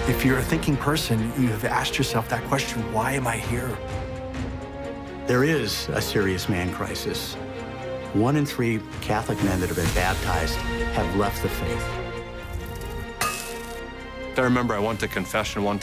If you're a thinking person, you have asked yourself that question, why am I here? There is a serious man crisis. 1 in 3 Catholic men that have been baptized have left the faith. I remember I went to confession one